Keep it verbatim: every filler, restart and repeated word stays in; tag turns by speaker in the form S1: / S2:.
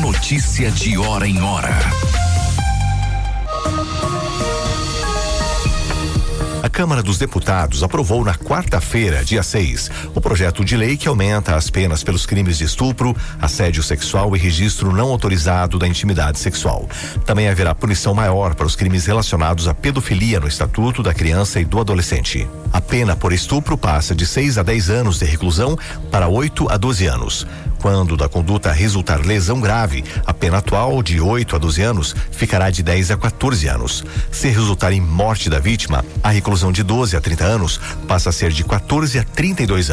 S1: Notícia de hora em hora. A Câmara dos Deputados aprovou na quarta-feira, dia seis, o projeto de lei que aumenta as penas pelos crimes de estupro, assédio sexual e registro não autorizado da intimidade sexual. Também haverá punição maior para os crimes relacionados à pedofilia no Estatuto da Criança e do Adolescente. A pena por estupro passa de seis a dez anos de reclusão para oito a doze anos. Quando da conduta resultar lesão grave, a pena atual de oito a doze anos ficará de dez a quatorze anos. Se resultar em morte da vítima, a reclusão de doze a trinta anos passa a ser de quatorze a trinta e dois anos.